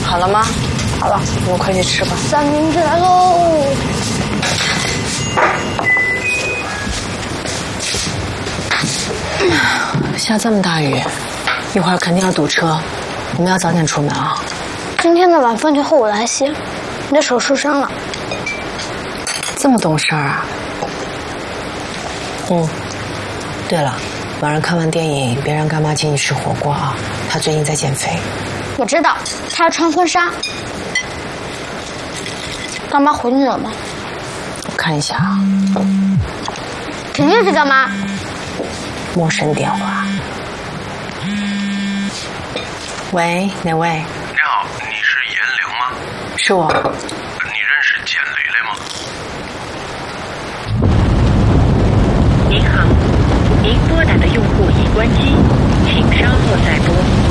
好了吗？ 好了， 我们快去吃吧。 三明治来喽！ 下这么大雨，一会儿肯定要堵车，我们要早点出门啊。 今天的晚饭就后我来洗，你的手受伤了。 这么懂事儿啊？对了，晚上看完电影别让干妈请你吃火锅啊，她最近在减肥。 我知道，她要穿婚纱。干妈回你了吗？ 我看一下啊， 肯定是干妈。 陌生电话。喂，哪位？ 你好，你是严玲吗？ 是我。 你认识简雷雷吗？ 您好，您拨打的用户已关机，请稍后再拨。